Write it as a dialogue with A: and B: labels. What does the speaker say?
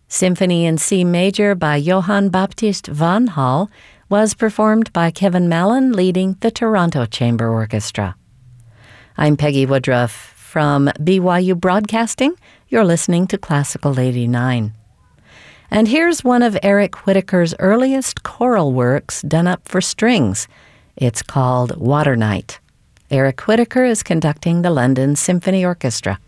A: Symphony in C Major by Johann Baptist van Hall was performed by Kevin Mallon leading the Toronto Chamber Orchestra. I'm Peggy Woodruff from BYU Broadcasting. You're listening to Classical 89. And here's one of Eric Whitacre's earliest choral works done up for strings. It's called Water Night. Eric Whitacre is conducting the London Symphony Orchestra.